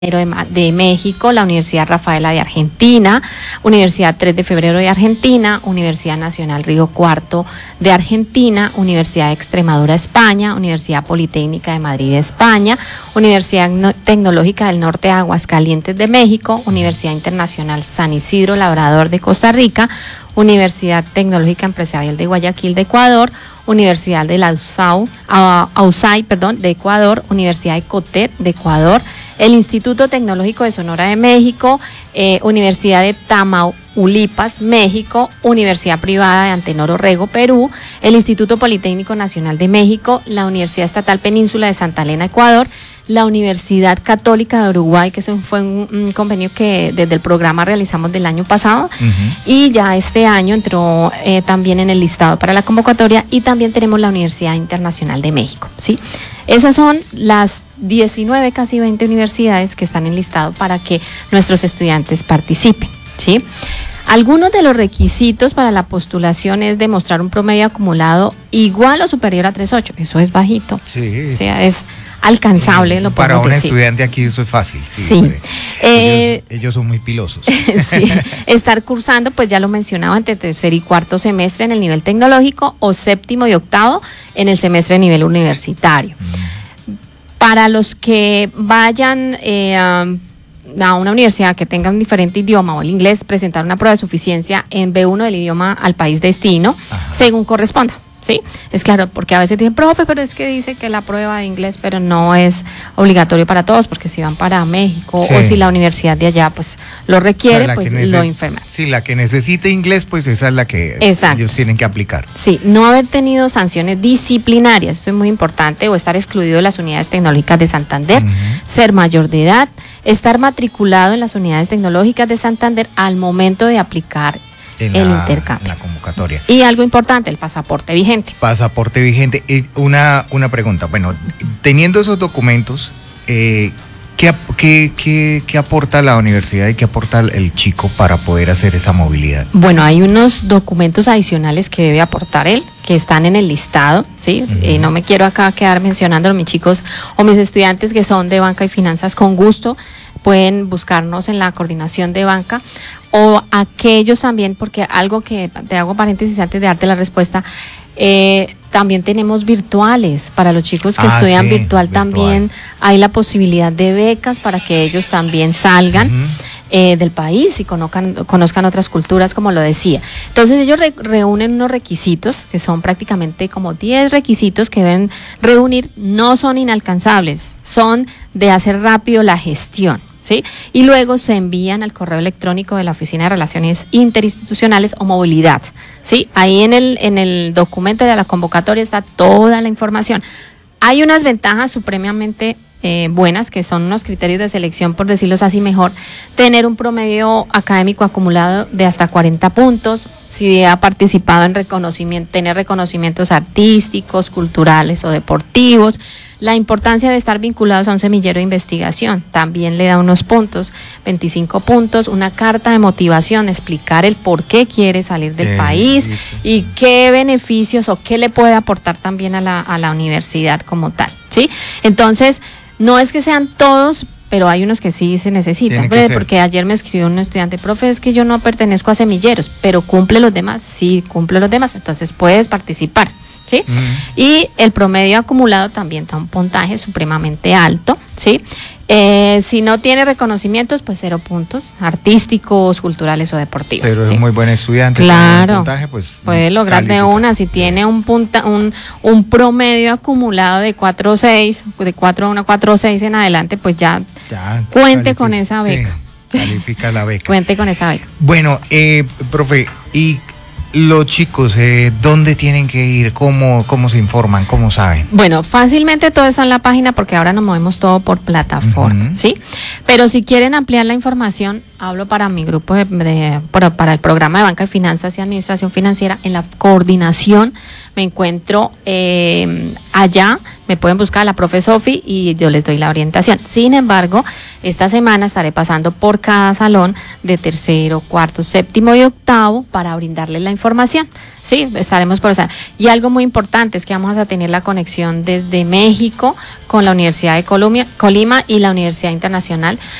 de México, la Universidad Rafaela de Argentina, Universidad 3 de Febrero de Argentina, Universidad Nacional Río Cuarto de Argentina, Universidad de Extremadura, España, Universidad Politécnica de Madrid de España, Universidad Tecnológica del Norte de Aguascalientes de México, Universidad Internacional San Isidro Labrador de Costa Rica, Universidad Tecnológica Empresarial de Guayaquil de Ecuador, Universidad de la USAI de Ecuador, Universidad de Cotet de Ecuador, el Instituto Tecnológico de Sonora de México, Universidad de Tamaulipas, México, Universidad Privada de Antenor Orrego, Perú, el Instituto Politécnico Nacional de México, la Universidad Estatal Península de Santa Elena, Ecuador, la Universidad Católica de Uruguay, que fue un convenio que desde el programa realizamos del año pasado, y ya este año entró también en el listado para la convocatoria, y también tenemos la Universidad Internacional de México, ¿sí? Esas son las 19, casi 20 universidades que están en listado para que nuestros estudiantes participen, ¿sí? Algunos de los requisitos para la postulación es demostrar un promedio acumulado igual o superior a 3.8, eso es bajito, sí. O sea, es alcanzable, lo para podemos un decir. Estudiante aquí eso es fácil, sí. Ellos son muy pilosos. Sí. Estar cursando, pues ya lo mencionaba, entre tercer y cuarto semestre en el nivel tecnológico o séptimo y octavo en el semestre de nivel universitario. Para los que vayan a una universidad que tenga un diferente idioma o el inglés, presentar una prueba de suficiencia en B1 del idioma al país destino, según corresponda. Sí, es claro, porque a veces dicen, profe, pero es que dice que la prueba de inglés, pero no es obligatorio para todos, porque si van para México o si la universidad de allá pues lo requiere, pues lo informan. Sí, la que necesite inglés, pues esa es la que ellos tienen que aplicar. Sí, no haber tenido sanciones disciplinarias, eso es muy importante, o estar excluido de las unidades tecnológicas de Santander, ser mayor de edad, estar matriculado en las unidades tecnológicas de Santander al momento de aplicar el intercambio. En la convocatoria. Y algo importante, el pasaporte vigente. Pasaporte vigente. Una pregunta. Bueno, teniendo esos documentos, ¿qué aporta la universidad y qué aporta el chico para poder hacer esa movilidad? Bueno, hay unos documentos adicionales que debe aportar él, que están en el listado, ¿sí? No me quiero acá quedar mencionando mis chicos o mis estudiantes que son de banca y finanzas, con gusto pueden buscarnos en la coordinación de banca, o aquellos también, porque algo que te hago paréntesis antes de darte la respuesta, también tenemos virtuales para los chicos que estudian virtual. También hay la posibilidad de becas para que ellos también salgan del país y conozcan otras culturas, como lo decía. Entonces ellos reúnen unos requisitos que son prácticamente como 10 requisitos que deben reunir, no son inalcanzables, son de hacer rápido la gestión, ¿sí? Y luego se envían al correo electrónico de la Oficina de Relaciones Interinstitucionales o Movilidad, ¿sí? Ahí en el documento de la convocatoria está toda la información. Hay unas ventajas supremamente buenas, que son unos criterios de selección, por decirlo así mejor, tener un promedio académico acumulado de hasta 40 puntos, si ha participado en tener reconocimientos artísticos, culturales o deportivos. La importancia de estar vinculados a un semillero de investigación también le da unos puntos, 25 puntos, una carta de motivación, explicar el por qué quiere salir del país y qué beneficios o qué le puede aportar también a la universidad como tal, ¿sí? Entonces, no es que sean todos, pero hay unos que sí se necesitan, porque ayer me escribió un estudiante, profe, es que yo no pertenezco a semilleros, pero cumple los demás, sí cumple los demás, entonces puedes participar, ¿sí? Y el promedio acumulado también da un puntaje supremamente alto, ¿sí? Si no tiene reconocimientos, pues 0 puntos, artísticos, culturales o deportivos. Pero ¿sí? Es muy buen estudiante. Claro, puntaje, pues, puede lograr de una, si tiene un promedio acumulado de 4.6, de 4.1, 4.6 en adelante, pues ya cuente con esa beca. Sí, califica la beca. Cuente con esa beca. Bueno, profe, y los chicos, ¿dónde tienen que ir? ¿Cómo se informan? ¿Cómo saben? Bueno, fácilmente todo está en la página, porque ahora nos movemos todo por plataforma, ¿sí? Pero si quieren ampliar la información, hablo para mi grupo para el programa de Banca y Finanzas y Administración Financiera. En la coordinación me encuentro allá, me pueden buscar a la profe Sofi y yo les doy la orientación. Sin embargo, esta semana estaré pasando por cada salón de tercero, cuarto, séptimo y octavo para brindarles la información información. Sí, estaremos por esa. Y algo muy importante es que vamos a tener la conexión desde México con la Universidad de Colima y la Universidad Internacional